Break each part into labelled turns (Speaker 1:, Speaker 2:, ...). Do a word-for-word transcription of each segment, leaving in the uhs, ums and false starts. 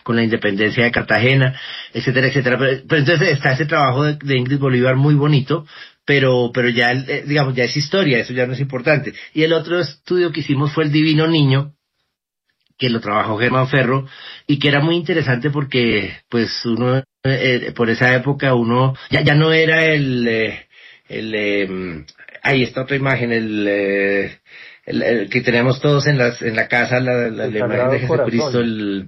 Speaker 1: con la independencia de Cartagena, etcétera, etcétera. Pero, pero entonces está ese trabajo de, de Ingrid Bolívar muy bonito, pero pero ya, eh, digamos, ya es historia, eso ya no es importante. Y el otro estudio que hicimos fue El Divino Niño, que lo trabajó Germán Ferro, y que era muy interesante porque, pues, uno, eh, por esa época, uno, ya ya no era el, eh, el, eh, ahí está otra imagen, el, eh, el, el que tenemos todos en las, en la casa, la, la, la imagen de Jesucristo, el,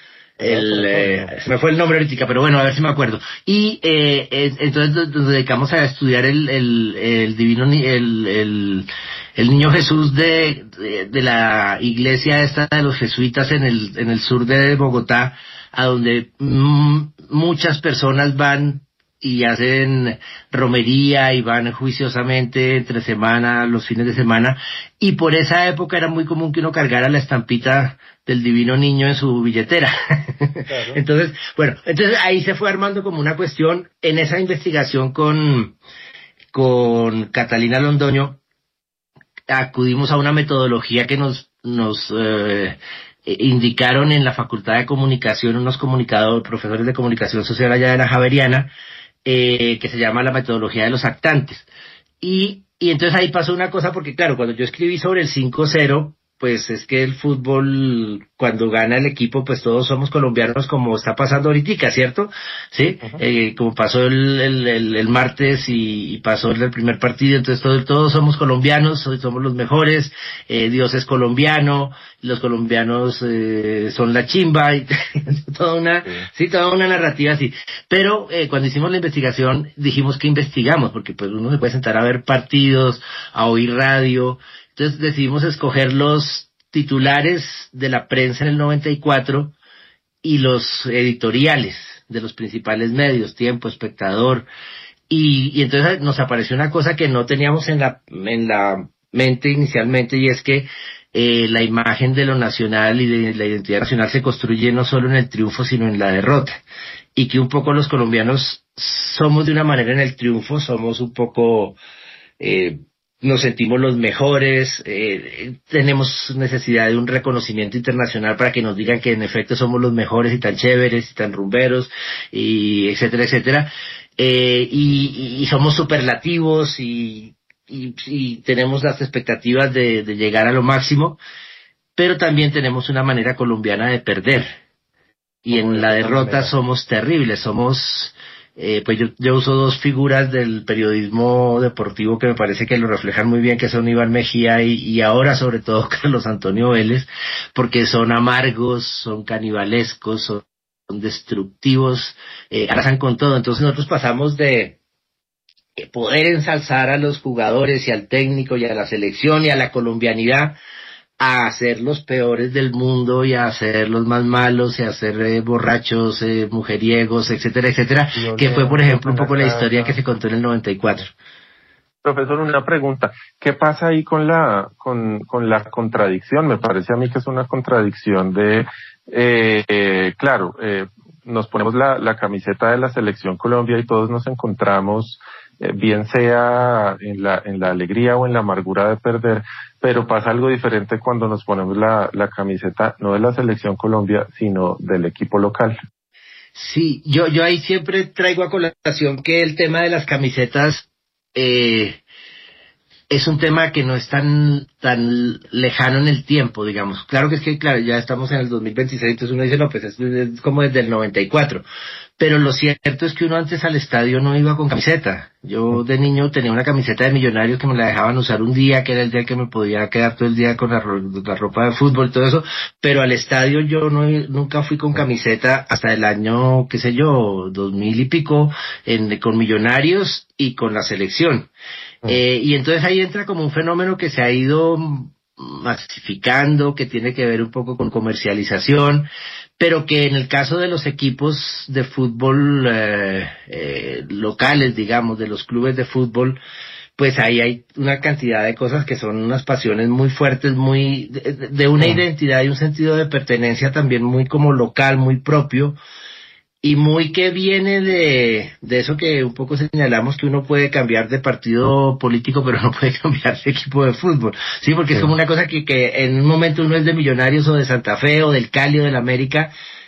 Speaker 1: el, eh, se me fue el nombre ahorita, pero bueno, a ver si me acuerdo. Y, eh, eh entonces nos dedicamos a estudiar el, el, el divino, el, el, el niño Jesús de, de, de la iglesia esta de los jesuitas en el, en el sur de Bogotá, a donde mm, muchas personas van y hacen romería y van juiciosamente entre semana, los fines de semana, y por esa época era muy común que uno cargara la estampita del Divino Niño en su billetera. Claro. Entonces, bueno, entonces ahí se fue armando como una cuestión en esa investigación con, con Catalina Londoño. Acudimos a una metodología que nos, nos eh, indicaron en la Facultad de Comunicación unos comunicadores, profesores de comunicación social allá de la Javeriana, eh, que se llama la metodología de los actantes. Y, y entonces ahí pasó una cosa, porque claro, cuando yo escribí sobre el cinco cero, pues es que el fútbol, cuando gana el equipo, pues todos somos colombianos, como está pasando ahorita, ¿cierto? Sí, uh-huh. eh, como pasó el, el, el, el martes y, y pasó el primer partido, entonces todos, todos somos colombianos, somos los mejores, eh, Dios es colombiano, los colombianos eh, son la chimba, y toda una, sí. sí, toda una narrativa así. Pero eh, cuando hicimos la investigación, dijimos que investigamos, porque pues uno se puede sentar a ver partidos, a oír radio. Entonces decidimos escoger los titulares de la prensa en el noventa y cuatro y los editoriales de los principales medios, Tiempo, Espectador, y, y entonces nos apareció una cosa que no teníamos en la, en la mente inicialmente, y es que eh, la imagen de lo nacional y de la identidad nacional se construye no solo en el triunfo, sino en la derrota, y que un poco los colombianos somos de una manera en el triunfo, somos un poco... Eh, nos sentimos los mejores, eh, tenemos necesidad de un reconocimiento internacional para que nos digan que en efecto somos los mejores y tan chéveres y tan rumberos, y etcétera, etcétera, eh, y, y somos superlativos y, y, y tenemos las expectativas de, de llegar a lo máximo, pero también tenemos una manera colombiana de perder, y en la derrota somos terribles, somos... Eh, pues yo, yo uso dos figuras del periodismo deportivo que me parece que lo reflejan muy bien, que son Iván Mejía y, y ahora sobre todo Carlos Antonio Vélez, porque son amargos, son canibalescos, son, son destructivos, eh, arrasan con todo. Entonces nosotros pasamos de poder ensalzar a los jugadores y al técnico y a la selección y a la colombianidad a ser los peores del mundo y a ser los más malos y a ser eh, borrachos, eh, mujeriegos, etcétera, etcétera, no, que fue, por ejemplo, un poco la historia que se contó en el noventa y cuatro.
Speaker 2: Profesor, una pregunta. ¿Qué pasa ahí con la con, con la contradicción? Me parece a mí que es una contradicción de, eh, eh, claro, eh, nos ponemos la, la camiseta de la Selección Colombia y todos nos encontramos, eh, bien sea en la en la alegría o en la amargura de perder, pero pasa algo diferente cuando nos ponemos la, la camiseta no de la Selección Colombia, sino del equipo local.
Speaker 1: Sí, yo yo ahí siempre traigo a colación que el tema de las camisetas eh, es un tema que no es tan tan lejano en el tiempo, digamos. Claro que es que, claro, ya estamos en el dos mil veintiséis, entonces uno dice, no, pues es, es como desde el noventa y cuatro. Pero lo cierto es que uno antes al estadio no iba con camiseta. Yo de niño tenía una camiseta de Millonarios que me la dejaban usar un día, que era el día que me podía quedar todo el día con la, la ropa de fútbol y todo eso, pero al estadio yo no nunca fui con camiseta hasta el año, qué sé yo, dos mil y pico, en, con Millonarios y con la selección. Eh, y entonces ahí entra como un fenómeno que se ha ido masificando, que tiene que ver un poco con comercialización, pero que en el caso de los equipos de fútbol eh, eh, locales, digamos, de los clubes de fútbol, pues ahí hay una cantidad de cosas que son unas pasiones muy fuertes, muy de, de una identidad y un sentido de pertenencia también muy como local, muy propio, y muy que viene de, de eso que un poco señalamos, que uno puede cambiar de partido político, pero no puede cambiar de equipo de fútbol. Sí, porque sí. Es como una cosa que, que en un momento uno es de Millonarios o de Santa Fe o del Cali o del América,